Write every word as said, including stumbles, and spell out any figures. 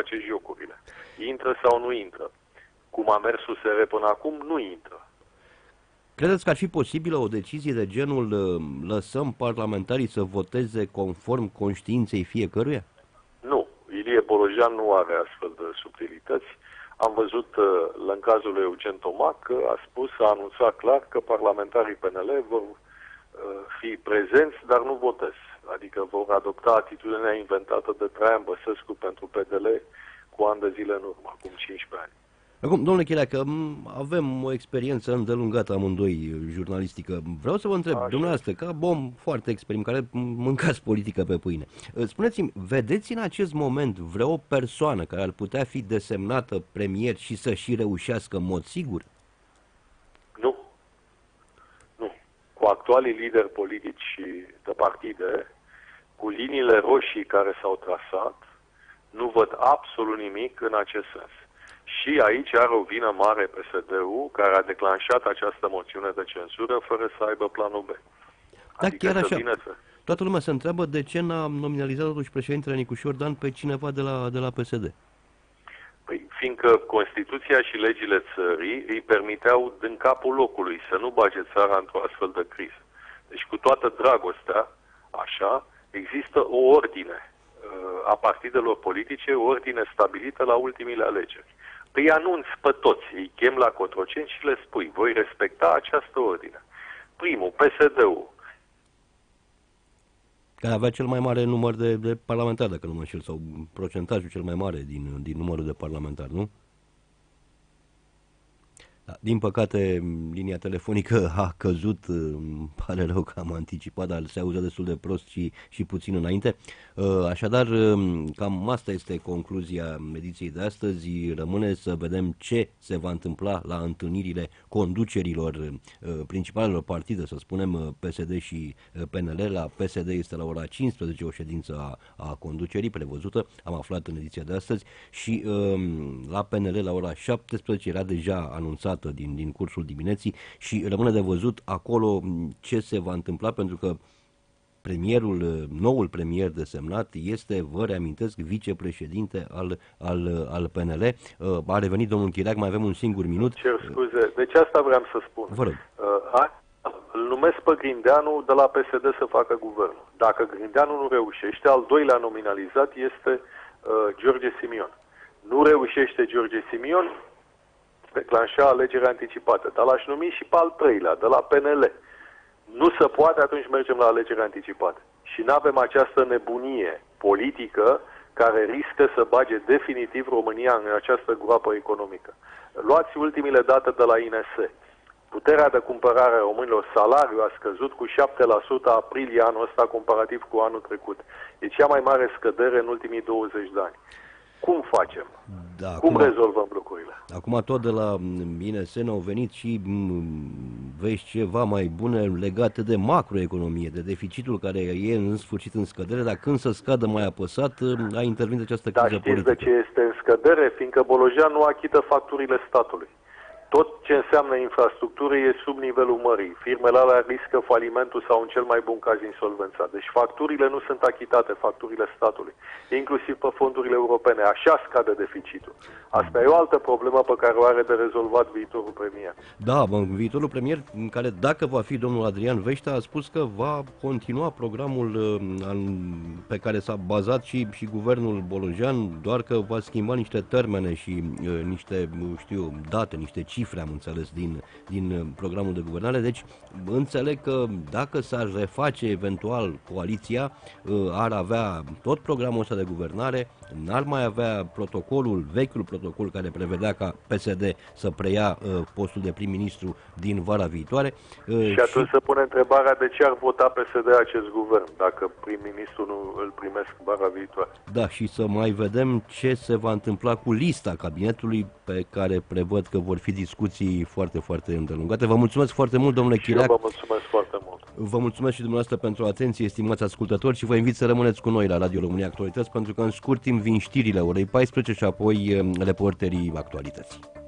faceți jocurile. Intră sau nu intră? Cum a mers U S R până acum, nu intră. Credeți că ar fi posibilă o decizie de genul lăsăm parlamentarii să voteze conform conștiinței fiecăruia? Nu. Ilie Bolojan nu are astfel de subtilități. Am văzut în cazul lui Eugen Tomac că a spus, a anunțat clar că parlamentarii P N L vor fi prezenți, dar nu votez. Adică vor adopta atitudinea inventată de Traian Băsescu pentru P D L cu ani de zile în urmă, acum cincisprezece ani. Acum, domnule Cheleacă, avem o experiență îndelungată amândoi jurnalistică. Vreau să vă întreb, Așa. dumneavoastră, ca om foarte experiment, care mâncați politică pe pâine, spuneți-mi, vedeți în acest moment vreo persoană care ar putea fi desemnată premier și să și reușească în mod sigur? Nu. Nu. Cu actualii lideri politici de partide, cu liniile roșii care s-au trasat, nu văd absolut nimic în acest sens. Și aici are o vină mare P S D-ul, care a declanșat această moțiune de cenzură fără să aibă planul B. Da, adică chiar așa. Să... Toată lumea se întreabă de ce n-a nominalizat totuși președintele Nicu Șordan pe cineva de la, de la P S D. Păi, fiindcă Constituția și legile țării îi permiteau din capul locului să nu bage țara într-o astfel de criză. Deci, cu toată dragostea, așa, există o ordine a partidelor politice, o ordine stabilită la ultimile alegeri. Îi anunț pe toți, îi chem la Cotroceni și le spui, voi respecta această ordine. Primul, P S D-ul. Care avea cel mai mare număr de, de parlamentari, dacă nu mă înșel, sau procentajul cel mai mare din, din numărul de parlamentari, nu? Da, din păcate, linia telefonică a căzut, îmi pare rău că am anticipat, dar se auză destul de prost și, și puțin înainte. Așadar, cam asta este concluzia ediției de astăzi. Rămâne să vedem ce se va întâmpla la întâlnirile conducerilor principalelor partide, să spunem P S D și P N L. La P S D este la ora cincisprezece o ședință a, a conducerii prevăzută, am aflat în ediția de astăzi, și la P N L la ora șaptesprezece era deja anunțat Din, din cursul dimineții și rămâne de văzut acolo ce se va întâmpla, pentru că premierul, noul premier desemnat este, vă reamintesc, vicepreședinte al, al, al P N L. A revenit domnul Chiriac, mai avem un singur minut. Cer scuze, deci asta vreau să spun. Vă rog. Îl numesc pe Grindeanu de la P S D să facă guvernul. Dacă Grindeanu nu reușește, al doilea nominalizat este uh, George Simion. Nu reușește George Simion, declanșa alegeri anticipate, dar l-aș numi și pe al treilea, de la P N L. Nu se poate, atunci mergem la alegeri anticipate. Și nu avem această nebunie politică care riscă să bage definitiv România în această groapă economică. Luați ultimile date de la I N S. Puterea de cumpărare a românilor, salariul a scăzut cu șapte la sută aprilie anul ăsta comparativ cu anul trecut. E cea mai mare scădere în ultimii douăzeci de ani. Cum facem? Da, Cum acum, rezolvăm lucrurile? Acum tot de la I N S au venit și vești ceva mai bune legate de macroeconomie, de deficitul care e în sfârșit în scădere, dar când să scadă mai apăsat, a intervenit această criză politică. politică. Dar știți de ce este în scădere? Fiindcă Bolojan nu achită facturile statului. Tot ce înseamnă infrastructură e sub nivelul mării. Firmele alea riscă falimentul sau, în cel mai bun caz, insolvența. Deci facturile nu sunt achitate, facturile statului, inclusiv pe fondurile europene. Așa scade deficitul. Asta e o altă problemă pe care o are de rezolvat viitorul premier. Da, bă, viitorul premier, care, dacă va fi domnul Adrian Veșta, a spus că va continua programul pe care s-a bazat și, și guvernul Bolojan, doar că va schimba niște termene și uh, niște, știu, date, niște cifre, am înțeles, din, din programul de guvernare. Deci înțeleg că dacă s-ar reface eventual coaliția, ar avea tot programul ăsta de guvernare, n-ar mai avea protocolul, vechiul protocol care prevedea ca P S D să preia postul de prim-ministru din vara viitoare. Și atunci și... se pune întrebarea de ce ar vota P S D acest guvern, dacă prim-ministru nu îl primesc vara viitoare. Da, și să mai vedem ce se va întâmpla cu lista cabinetului, pe care prevăd că vor fi discuții foarte, foarte îndelungate. Vă mulțumesc foarte mult, domnule Chiriac. Vă mulțumesc foarte mult. Vă mulțumesc și dumneavoastră pentru atenție, estimați ascultători, și vă invit să rămâneți cu noi la Radio România Actualități, pentru că în scurt timp vin știrile orei paisprezece și apoi Reporterii Actualității.